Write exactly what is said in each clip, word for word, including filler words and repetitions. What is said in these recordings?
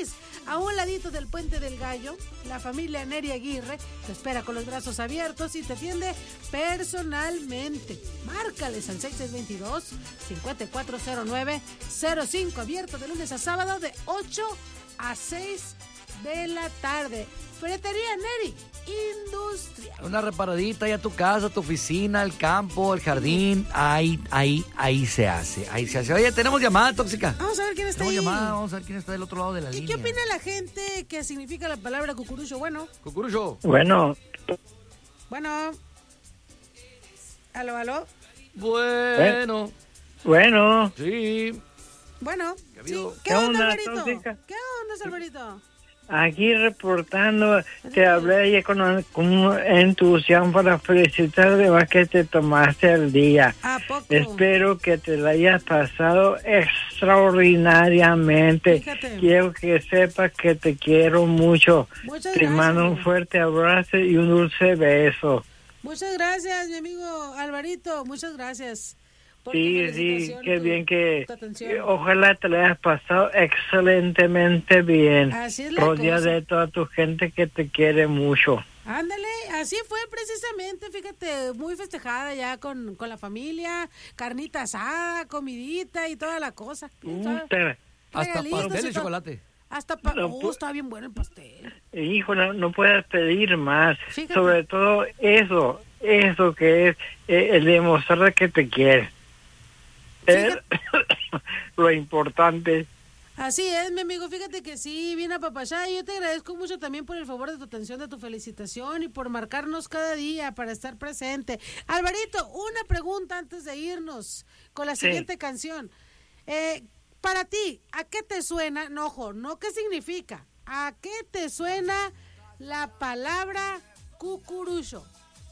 seis, a un ladito del Puente del Gallo. La familia Neri Aguirre te espera con los brazos abiertos y te atiende personalmente. Márcales al seis seis dos, cinco cuatro cero nueve cero cinco, abierto de lunes a sábado de ocho a seis de la tarde. Ferretería Neri Industria. Una reparadita ahí a tu casa, tu oficina, el campo, el jardín. Ahí, ahí, ahí se hace. Ahí se hace. Oye, tenemos llamada, Tóxica. Vamos a ver quién está tenemos ahí. Llamada, vamos a ver quién está del otro lado de la ¿Y línea. qué opina la gente que significa la palabra cucurucho? Bueno. Cucurucho. Bueno. Bueno. ¿Aló, aló? Bueno. Bueno. Sí. Bueno. ¿Qué, sí. ¿Qué, ¿Qué onda, onda, Alvarito? Tóxica? ¿Qué onda, Alvarito? Aquí reportando, te hablé ayer con, con entusiasmo para felicitar de más que te tomaste el día. ¿A poco? Espero que te la hayas pasado extraordinariamente. Fíjate. Quiero que sepas que te quiero mucho. Muchas te gracias. mando un fuerte abrazo y un dulce beso. Muchas gracias, mi amigo Alvarito. Muchas gracias. por tu Sí, sí, felicitación y qué tu- bien que... tu atención. que ojalá te la hayas pasado excelentemente bien. Así es la Rodeada cosa. de toda tu gente que te quiere mucho. Ándale, así fue precisamente, fíjate, muy festejada ya con, con la familia, carnita asada, comidita y toda la cosa. Puta, Hasta Regalitos pastel y de todo. chocolate. Hasta pa No, oh, pues- estaba bien bueno el pastel. hijo, no, no puedes pedir más. Fíjate. Sobre todo eso, eso que es eh, el demostrar que te quieres. Es lo importante. Así es, mi amigo, fíjate que sí, bien apapachada. Y yo te agradezco mucho también por el favor de tu atención, de tu felicitación y por marcarnos cada día para estar presente. Alvarito, una pregunta antes de irnos con la Sí. siguiente canción. Eh, para ti, ¿a qué te suena? No, ojo, no qué significa. ¿A qué te suena la palabra cucurucho?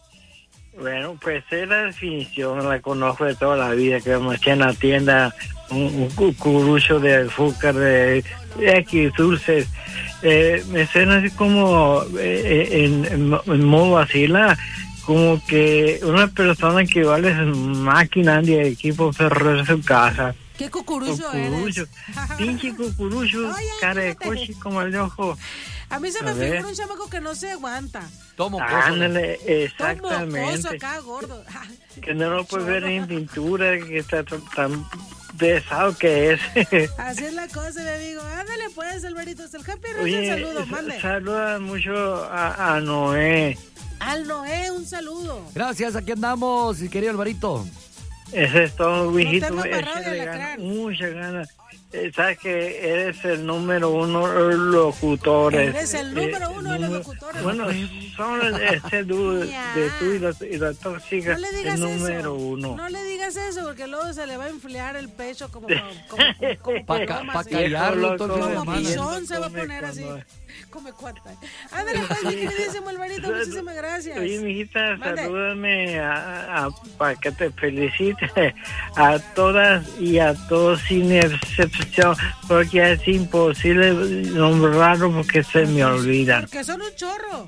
Bueno, pues es la definición, la conozco de toda la vida, que me eché en la tienda un, un cucurucho de azúcar, de X dulces. Eh, me suena así como eh, en, en, en modo vacila, como que una persona que vale máquina de equipo ferro en su casa. ¿Qué cucurucho, Cucurucho, eres? pinche cucurucho, Oye, cara de fíjate. coche como el ojo. A mí se A me ver. figura un chamaco que no se aguanta. Tomo Ándale, Todo mocoso exactamente. acá, gordo. Que no lo puedes ver en pintura, que está tan, tan pesado que es. Así es la cosa, mi amigo. Ándale pues, Alvarito. El Happy Rush, un Oye, saludo, mande. saluda mucho a, a Noé. Al Noé, un saludo. Gracias, aquí andamos, mi querido Alvarito. Ese es todo, mijito. tengo amarrado de Échale alacrán. ganas, muchas ganas. Eh, sabes que eres el número uno de los locutores. Eres el número uno de los número- locutores. Bueno, son ese dúo de Ya. tú y la, y la tóxica, No le digas el eso. número uno. No le digas eso, porque luego se le va a enfriar el pecho como como, como, como, Pa' ca- paloma, pa' así. callarlo todo el fin de Como semana. pichón se va a Come poner así. cuando- Come cuarta. Ándale pues, mi queridísimo Alvarito, muchísimas gracias. Oye, mijita, Mande. salúdame a, a- para que te felicite a todas y a todos sin excepción, porque es imposible nombrarlo porque se me olvidan. Porque son un chorro.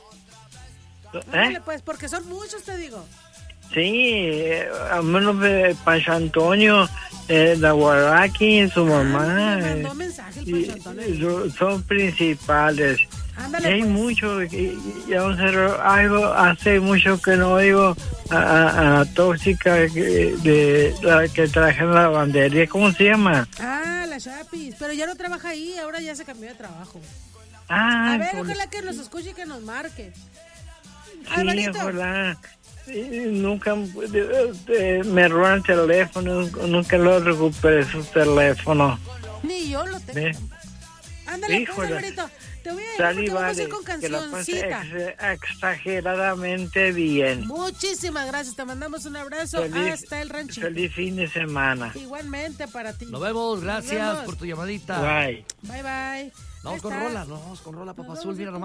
¿Eh? Ándale pues, porque son muchos, te digo. Sí, eh, a menos de Pancho Antonio, eh, la Guaraki, su mamá, Ah, me eh, mandó mensaje el y- Pancho Antonio. y son- son principales. Ándale, Y hay pues. mucho, y, y vamos a hacer algo, hace mucho que no oigo a, a, a Tóxica que- de la que traje en la lavandería, ¿cómo se llama? Ah, la Chapis, pero ya no trabaja ahí, ahora ya se cambió de trabajo. Ah, A ver, por- ojalá que nos escuche y que nos marque. sí, Alvarito, ojalá. Y nunca eh, eh, me roban el teléfono, nunca lo recuperé su teléfono. ni yo lo tengo. ¿Ve? Ándale, pues, Híjole. Alvarito, te voy a dejar Sal y porque vamos a vale, ir con que la pase cancioncita. ex- exageradamente bien. Muchísimas gracias, te mandamos un abrazo Feliz- hasta el ranchito. Feliz fin de semana. Igualmente para ti. Nos vemos, gracias Nos vemos. por tu llamadita. Bye. Bye, bye. Vamos Ahí con está. rola, no, vamos con rola, papá Nos azul, vamos a mira ir nomás.